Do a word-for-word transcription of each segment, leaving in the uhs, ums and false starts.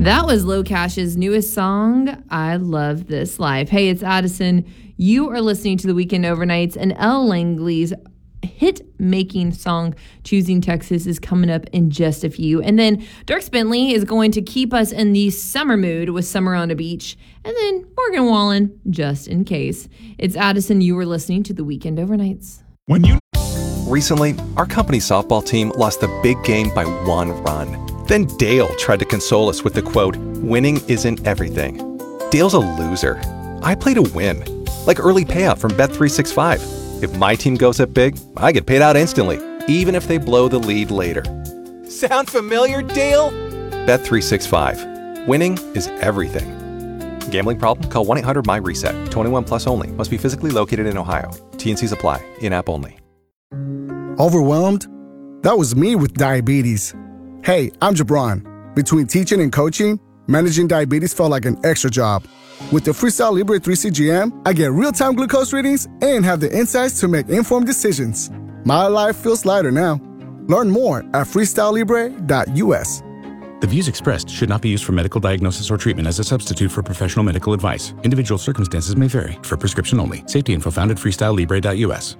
That was Low Cash's newest song, I Love This Life. Hey, it's Addison. You are listening to The Weekend Overnights, and Elle Langley's hit-making song, Choosing Texas, is coming up in just a few. And then Dierks Bentley is going to keep us in the summer mood with Summer on a Beach. And then Morgan Wallen, just in case. It's Addison. You are listening to The Weekend Overnights. When you Recently, our company softball team lost the big game by one run. Then Dale tried to console us with the quote, "Winning isn't everything." Dale's a loser. I play to win. Like early payout from Bet three sixty-five. If my team goes up big, I get paid out instantly, even if they blow the lead later. Sound familiar, Dale? Bet three sixty-five. Winning is everything. Gambling problem? Call one eight hundred M Y reset. twenty-one plus only. Must be physically located in Ohio. T and Cs apply. In-app only. Overwhelmed? That was me with diabetes. Hey, I'm Jabron. Between teaching and coaching, managing diabetes felt like an extra job. With the Freestyle Libre three C G M, I get real-time glucose readings and have the insights to make informed decisions. My life feels lighter now. Learn more at freestyle libre dot U S. The views expressed should not be used for medical diagnosis or treatment as a substitute for professional medical advice. Individual circumstances may vary. For prescription only. Safety info found at freestyle libre dot U S.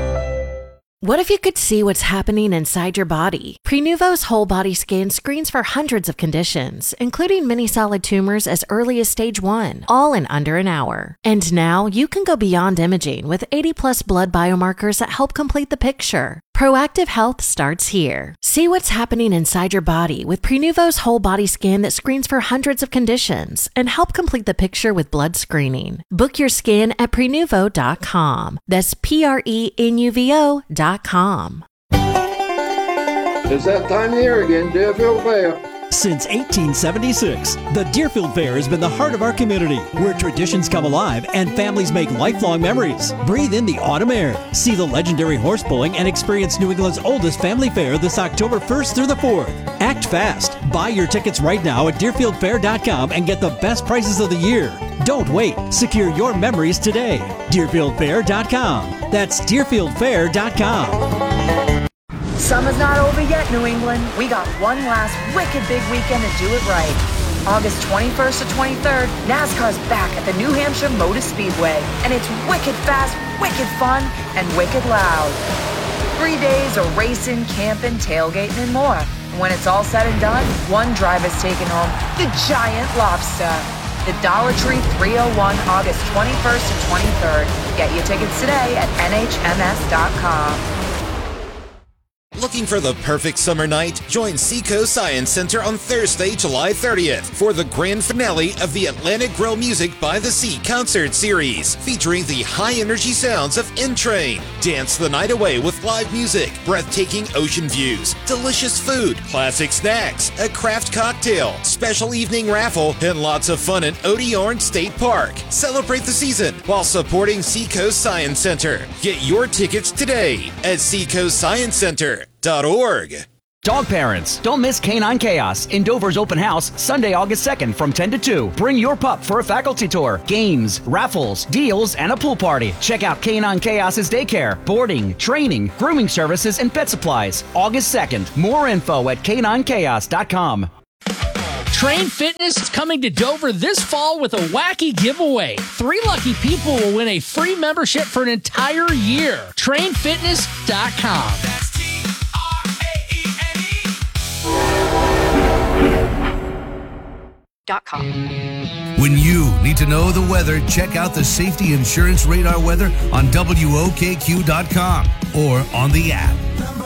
What if you could see what's happening inside your body? Prenuvo's whole body scan screens for hundreds of conditions, including many solid tumors as early as stage one, all in under an hour. And now you can go beyond imaging with eighty plus blood biomarkers that help complete the picture. Proactive health starts here. See what's happening inside your body with Prenuvo's whole body scan that screens for hundreds of conditions and help complete the picture with blood screening. Book your scan at prenuvo dot com. That's P R E N U V O dot com. It's that time of year again, Deerfield Fair. Since eighteen seventy-six, the Deerfield Fair has been the heart of our community, where traditions come alive and families make lifelong memories. Breathe in the autumn air, see the legendary horse pulling, and experience New England's oldest family fair this October first through the fourth. Act fast. Buy your tickets right now at deerfield fair dot com and get the best prices of the year. Don't wait. Secure your memories today. deerfield fair dot com. That's deerfield fair dot com. Summer's not over yet, New England. We got one last wicked big weekend to do it right. August twenty-first to twenty-third, NASCAR's back at the New Hampshire Motor Speedway, and it's wicked fast, wicked fun, and wicked loud. Three days of racing, camping, tailgating, and more. And when it's all said and done, one driver's taking home the giant lobster. The Dollar Tree three oh one, August twenty-first to twenty-third. Get your tickets today at N H M S dot com. Looking for the perfect summer night? Join Seacoast Science Center on Thursday, July thirtieth for the grand finale of the Atlantic Grill Music by the Sea concert series, featuring the high-energy sounds of N-Train. Dance the night away with live music, breathtaking ocean views, delicious food, classic snacks, a craft cocktail, special evening raffle, and lots of fun at Odeorn State Park. Celebrate the season while supporting Seacoast Science Center. Get your tickets today at seacoast science center dot org. Dog parents, don't miss Canine Chaos in Dover's open house Sunday, August second from ten to two. Bring your pup for a faculty tour, games, raffles, deals, and a pool party. Check out Canine Chaos's daycare, boarding, training, grooming services, and pet supplies. August second. More info at canine chaos dot com. Train Fitness is coming to Dover this fall with a wacky giveaway. Three lucky people will win a free membership for an entire year. train fitness dot com. Com. When you need to know the weather, check out the Safety Insurance Radar weather on W O K Q dot com or on the app.